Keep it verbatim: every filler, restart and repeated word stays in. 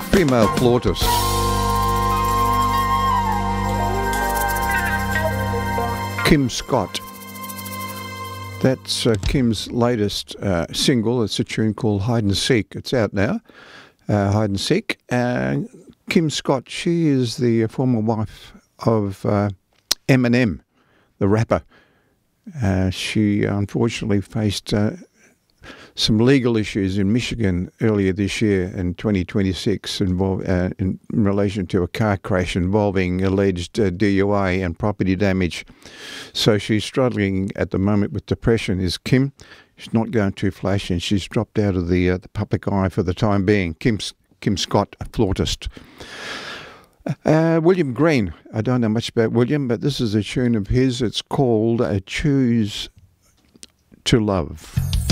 Female flautist. Kim Scott. That's uh, Kim's latest uh, single. It's a tune called Hide and Seek. It's out now. Uh, Hide and Seek. Uh, Kim Scott, she is the former wife of uh, Eminem, the rapper. Uh, she unfortunately faced uh, some legal issues in Michigan earlier this year in twenty twenty-six involve, uh, in relation to a car crash involving alleged uh, D U I and property damage. So she's struggling at the moment with depression, is Kim. She's not going too flashy and she's dropped out of the, uh, the public eye for the time being. Kim, Kim Scott, a flautist. Uh, William Green. I don't know much about William, but this is a tune of his. It's called uh, Choose to Love.